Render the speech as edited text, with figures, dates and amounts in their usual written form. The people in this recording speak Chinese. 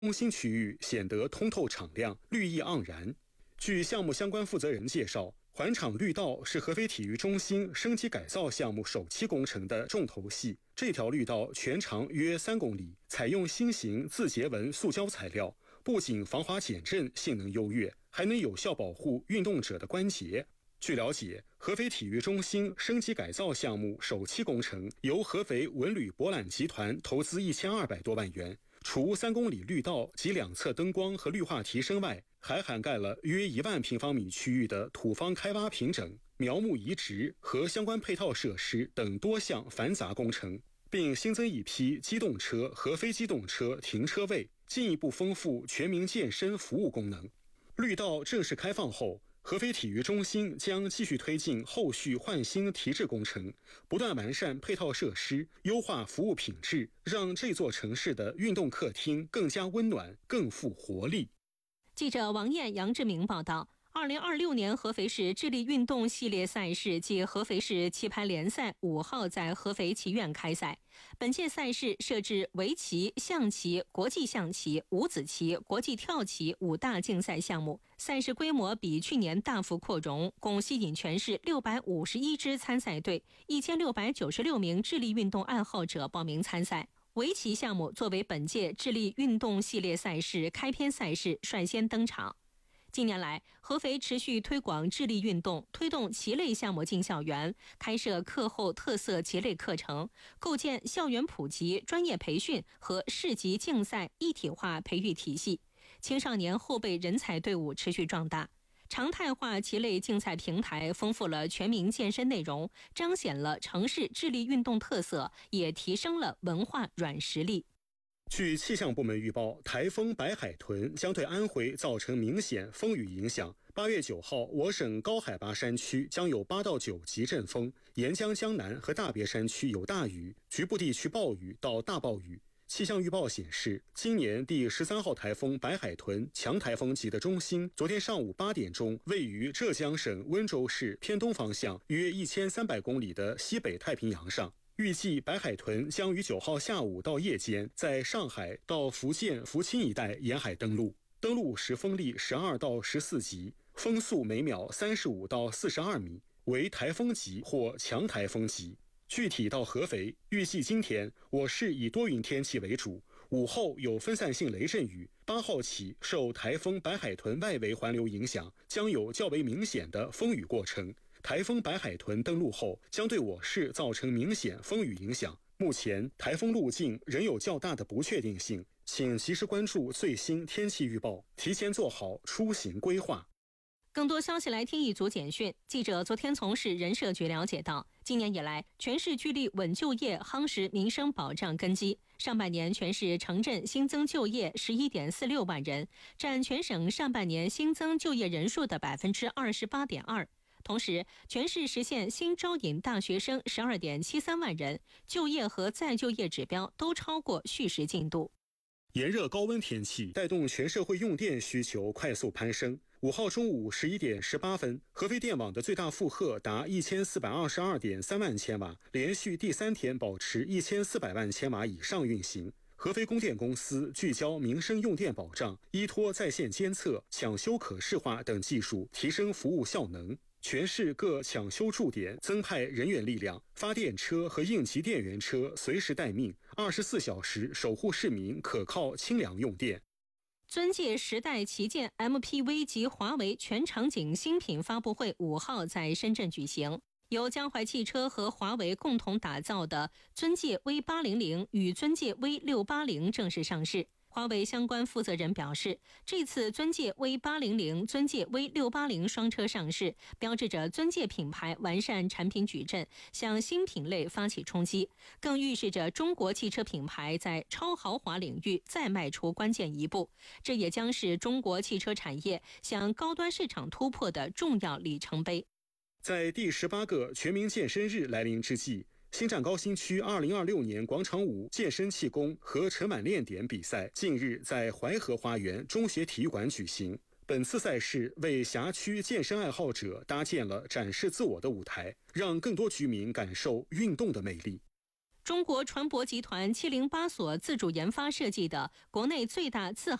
中心区域显得通透敞亮，绿意盎然。据项目相关负责人介绍，环场绿道是合肥体育中心升级改造项目首期工程的重头戏。这条绿道全长约3公里，采用新型自结纹塑胶材料，不仅防滑减震性能优越，还能有效保护运动者的关节。据了解，合肥体育中心升级改造项目首期工程由合肥文旅博览集团投资1200多万元，除3公里绿道及两侧灯光和绿化提升外，还涵盖了约1万平方米区域的土方开挖平整、苗木移植和相关配套设施等多项繁杂工程，并新增一批机动车和非机动车停车位，进一步丰富全民健身服务功能。绿道正式开放后，合肥体育中心将继续推进后续换新提质工程，不断完善配套设施，优化服务品质，让这座城市的运动客厅更加温暖，更富活力。 记者王艳、杨志明报道。2026年合肥市智力运动系列赛事暨合肥市棋牌联赛5号在合肥棋院开赛。本届赛事设置围棋、象棋、国际象棋、五子棋、国际跳棋5大竞赛项目，赛事规模比去年大幅扩容，共吸引全市651支参赛队、1696名智力运动爱好者报名参赛。围棋项目作为本届智力运动系列赛事开篇赛事率先登场。近年来，合肥持续推广智力运动，推动棋类项目进校园，开设课后特色棋类课程，构建校园普及、专业培训和市级竞赛一体化培育体系，青少年后备人才队伍持续壮大。常态化棋类竞赛平台丰富了全民健身内容，彰显了城市智力运动特色，也提升了文化软实力。 据气象部门预报，台风白海豚将对安徽造成明显风雨影响。8月9号，我省高海拔山区将有8到9级阵风，沿江江南和大别山区有大雨，局部地区暴雨到大暴雨。气象预报显示，今年第13号台风白海豚强台风级的中心，昨天上午8点钟，位于浙江省温州市偏东方向约1300公里的西北太平洋上。预计白海豚将于9号下午到夜间在上海到福建福清一带沿海登陆，登陆时风力12到14级，风速每秒35到42米，为台风级或强台风级。具体到合肥，预计今天我市以多云天气为主，午后有分散性雷阵雨，8号起受台风白海豚外围环流影响，将有较为明显的风雨过程。台风白海豚登陆后，将对我市造成明显风雨影响。目前台风路径仍有较大的不确定性，请及时关注最新天气预报，提前做好出行规划。 更多消息来听一组简讯。记者昨天从市人社局了解到，今年以来，全市聚力稳就业，夯实民生保障根基。上半年全市城镇新增就业11.46万人，占全省上半年新增就业人数的28.2%。同时，全市实现新招引大学生12.73万人，就业和再就业指标都超过叙时进度。 炎热高温天气带动全社会用电需求快速攀升。5号中午11点18分，合肥电网的最大负荷达1422.3万千瓦，连续第3天保持1400万千瓦以上运行。合肥供电公司聚焦民生用电保障，依托在线监测、抢修可视化等技术，提升服务效能。全市各抢修驻点增派人员力量，发电车和应急电源车随时待命，24小时守护市民可靠清凉用电。 尊界时代旗舰 MPV 及华为全场景新品发布会5号在深圳举行，由江淮汽车和华为共同打造的尊界 V800 与尊界 V680 正式上市。华为相关负责人表示，这次尊界 V800、尊界 V680 双车上市，标志着尊界品牌完善产品矩阵，向新品类发起冲击，更预示着中国汽车品牌在超豪华领域再迈出关键一步。这也将是中国汽车产业向高端市场突破的重要里程碑。 在第18个全民健身日来临之际，新站高新区2026年广场舞健身气功和晨晚练点比赛近日在淮河花园中学体育馆举行。本次赛事为辖区健身爱好者搭建了展示自我的舞台，让更多居民感受运动的魅力。 中国船舶集团708所自主研发设计的国内最大自